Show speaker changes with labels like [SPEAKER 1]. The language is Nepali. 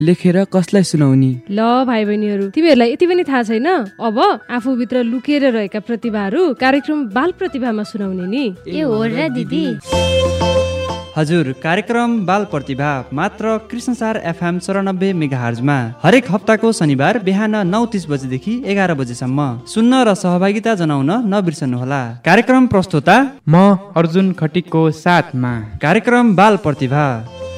[SPEAKER 1] लेखेर कसलाई सुनाउने?
[SPEAKER 2] ल भाइ बहिनीहरू, तिमीहरूलाई यति पनि थाहा छैन? अब आफूभित्र लुकेर रहेका प्रतिभाहरू कार्यक्रम बाल प्रतिभामा सुनाउने नि।
[SPEAKER 3] ए हो र दिदी।
[SPEAKER 4] हजुर, कार्यक्रम बाल प्रतिभा मात्र कृष्णसार FM 94 मेगाहर्जमा हरेक हप्ताको शनिबार बिहान 9:30 बजेदेखि 11 बजेसम्म सुन्न र सहभागिता जनाउन नबिर्सनुहोला। कार्यक्रम प्रस्तुता
[SPEAKER 5] म अर्जुन खटिकको साथमा
[SPEAKER 4] कार्यक्रम बाल प्रतिभा।